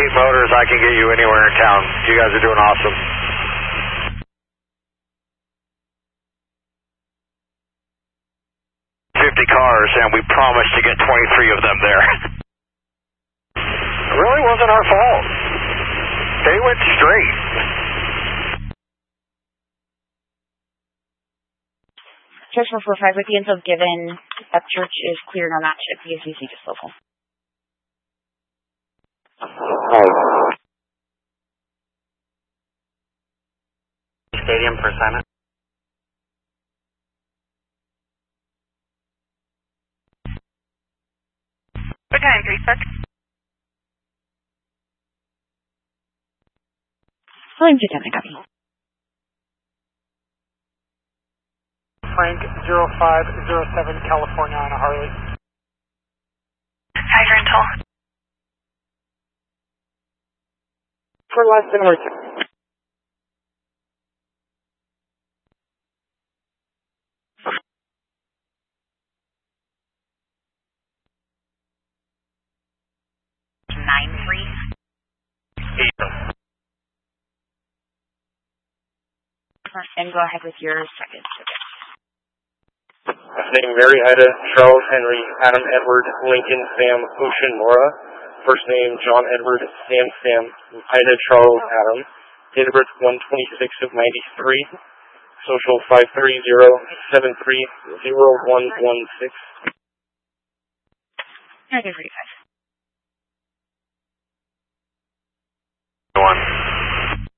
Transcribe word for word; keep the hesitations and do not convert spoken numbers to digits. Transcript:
Elite Motors, I can get you anywhere in town. You guys are doing awesome. fifty cars, and we promised to get twenty-three of them there. It really wasn't our fault. They went straight. Church four four five, with the info given, that church is cleared on that ship. P S V C just local. Stadium for Simon. What time, three six? William two ten, I copy. Frank zero five zero seven, California on a Harley. Hi, rental. For less than we're Nine three. And go ahead with your second ticket. Name Mary Ida, Charles Henry, Adam Edward, Lincoln Sam, Ocean Nora. First name John Edward, Sam Sam, Ida Charles Adam. Date of birth one twenty-six of ninety-three. Social five three zero seven three zero one one six. I did forty-five.